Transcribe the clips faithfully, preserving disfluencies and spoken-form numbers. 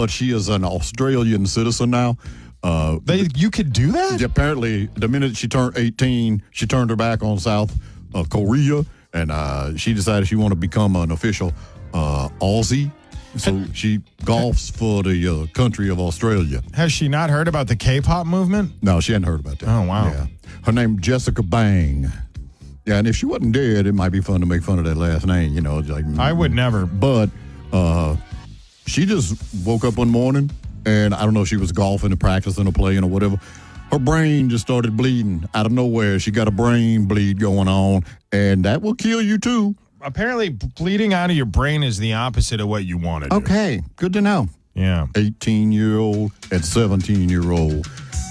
but she is an Australian citizen now. Uh, they, you could do that? Apparently, the minute she turned eighteen, she turned her back on South uh, Korea, and uh, she decided she wanted to become an official uh, Aussie. So she golfs for the uh, country of Australia. Has she not heard about the K-pop movement? No, she hadn't heard about that. Oh, wow. Yeah. Her name Jessica Bang. Yeah, and if she wasn't dead, it might be fun to make fun of that last name, you know. Like, I would never. But uh, she just woke up one morning, and I don't know if she was golfing or practicing or playing or whatever. Her brain just started bleeding out of nowhere. She got a brain bleed going on, and that will kill you, too. Apparently, bleeding out of your brain is the opposite of what you want to do. Okay, good to know. Yeah. eighteen-year-old and seventeen-year-old.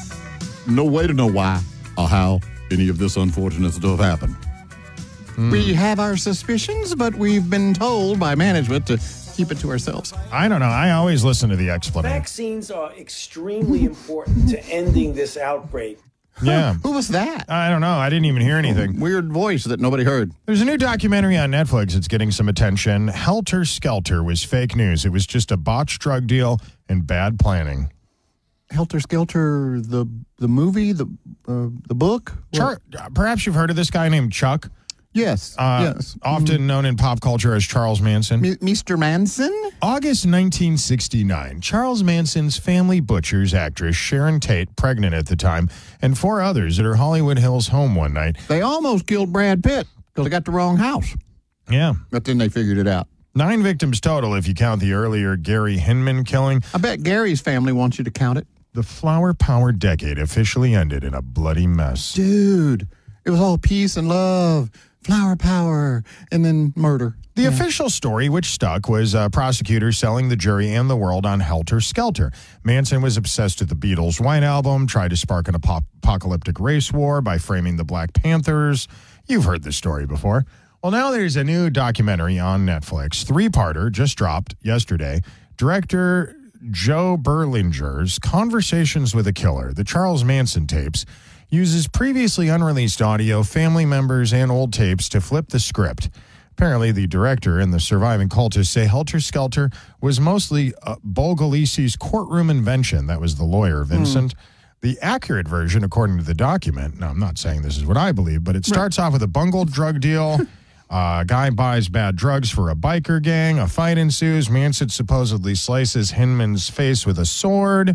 No way to know why or how any of this unfortunate stuff happened. Mm. We have our suspicions, but we've been told by management to keep it to ourselves. I don't know. I always listen to the explanation. Vaccines are extremely important to ending this outbreak. Yeah. Who was that? I don't know. I didn't even hear anything. Weird voice that nobody heard. There's a new documentary on Netflix that's getting some attention. Helter Skelter was fake news. It was just a botched drug deal and bad planning. Helter Skelter, the the movie, the uh, the book? Char- Perhaps you've heard of this guy named Chuck. Yes, uh, yes. Often mm-hmm. known in pop culture as Charles Manson. M- Mister Manson? August nineteen sixty-nine, Charles Manson's family butchers actress Sharon Tate, pregnant at the time, and four others at her Hollywood Hills home one night. They almost killed Brad Pitt because they got the wrong house. Yeah. But then they figured it out. Nine victims total if you count the earlier Gary Hinman killing. I bet Gary's family wants you to count it. The flower-powered decade officially ended in a bloody mess. Dude, it was all peace and love. Flower power, and then murder. The yeah. official story, which stuck, was uh, prosecutors selling the jury and the world on Helter Skelter. Manson was obsessed with the Beatles' White Album, tried to spark an ap- apocalyptic race war by framing the Black Panthers. You've heard this story before. Well, now there's a new documentary on Netflix, three-parter, just dropped yesterday. Director Joe Berlinger's Conversations with a Killer, the Charles Manson tapes, uses previously unreleased audio, family members, and old tapes to flip the script. Apparently, the director and the surviving cultists say Helter Skelter was mostly uh, Bogolisi's courtroom invention. That was the lawyer, Vincent. Mm. The accurate version, according to the document, now I'm not saying this is what I believe, but it starts right. off with a bungled drug deal. A uh, guy buys bad drugs for a biker gang. A fight ensues. Manson supposedly slices Hinman's face with a sword.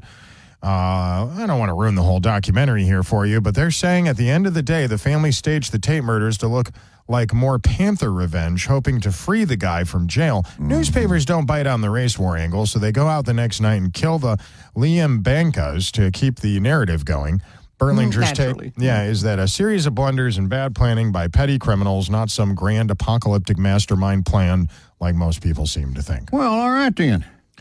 Uh, I don't want to ruin the whole documentary here for you, but they're saying at the end of the day, the family staged the Tate murders to look like more Panther revenge, hoping to free the guy from jail. Mm-hmm. Newspapers don't bite on the race war angle, so they go out the next night and kill the Liam Bankas to keep the narrative going. Berlinger's take, yeah, is that a series of blunders and bad planning by petty criminals, not some grand apocalyptic mastermind plan like most people seem to think. Well, all right then.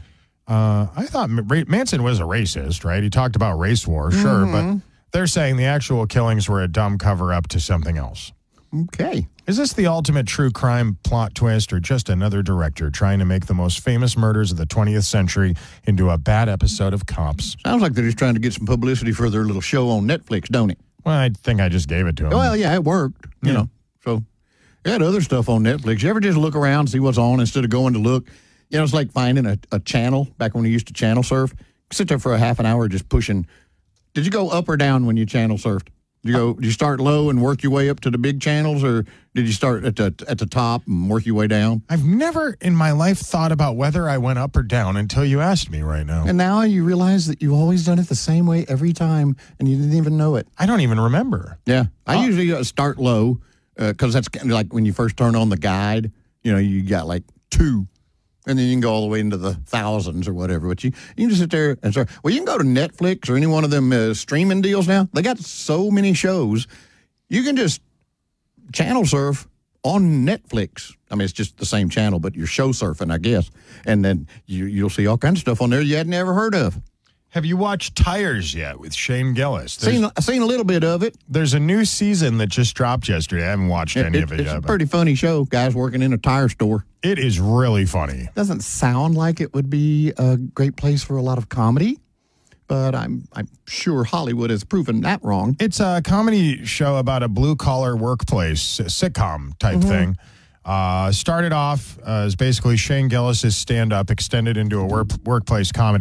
Uh, I thought Manson was a racist, right? He talked about race war, sure, mm-hmm. but they're saying the actual killings were a dumb cover-up to something else. Okay. Is this the ultimate true crime plot twist or just another director trying to make the most famous murders of the twentieth century into a bad episode of Cops? Sounds like they're just trying to get some publicity for their little show on Netflix, don't it? Well, I think I just gave it to him. Well, yeah, it worked, you yeah. know. So, they had other stuff on Netflix. You ever just look around and see what's on instead of going to look? You know, it's like finding a, a channel back when we used to channel surf. Sit there for a half an hour just pushing. Did you go up or down when you channel surfed? Did you go? Did you start low and work your way up to the big channels, or did you start at the at the top and work your way down? I've never in my life thought about whether I went up or down until you asked me right now. And now you realize that you've always done it the same way every time, and you didn't even know it. I don't even remember. Yeah, I oh. usually start low because uh, that's kind of like when you first turn on the guide. You know, you got like two. And then you can go all the way into the thousands or whatever. But you, you can just sit there and start. Well, you can go to Netflix or any one of them uh, streaming deals now. They got so many shows. You can just channel surf on Netflix. I mean, it's just the same channel, but you're show surfing, I guess. And then you, you'll see all kinds of stuff on there you hadn't ever heard of. Have you watched Tires yet with Shane Gillis? Seen, I've seen a little bit of it. There's a new season that just dropped yesterday. I haven't watched it, any it, of it it's yet. It's a pretty funny show. Guys working in a tire store. It is really funny. Doesn't sound like it would be a great place for a lot of comedy, but I'm I'm sure Hollywood has proven that wrong. It's a comedy show about a blue-collar workplace, a sitcom type mm-hmm. thing. Uh, started off uh, as basically Shane Gillis' stand-up extended into a work, workplace comedy.